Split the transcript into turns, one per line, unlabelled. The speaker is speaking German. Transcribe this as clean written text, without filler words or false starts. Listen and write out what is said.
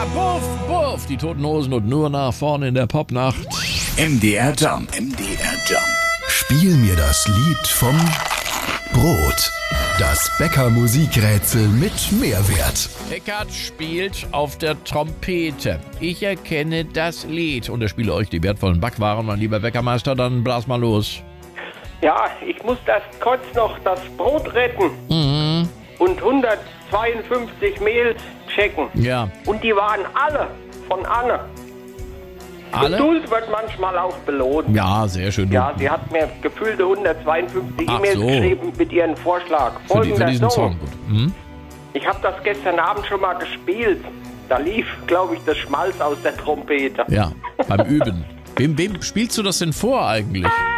Buff, Buff, die Toten Hosen und nur nach vorne in der Popnacht.
MDR Jump. Spiel mir das Lied vom Brot. Das Bäcker-Musikrätsel mit Mehrwert.
Eckart spielt auf der Trompete. Ich erkenne das Lied und ich spiele euch die wertvollen Backwaren, mein lieber Bäckermeister, dann blas mal los.
Ja, ich muss das kurz noch das Brot retten und 152 Mehl checken.
Ja.
Und die waren alle von Anne.
Alle?
Geduld wird manchmal auch belohnt.
Ja, sehr schön.
Ja, sie hat mir gefühlte 152
Ach
E-Mails
so.
geschrieben mit ihrem Vorschlag.
Für
Folgender
diesen Song. Gut.
Ich habe das gestern Abend schon mal gespielt. Da lief, glaube ich, das Schmalz aus der Trompete.
Ja, beim Üben. Wem spielst du das denn vor eigentlich?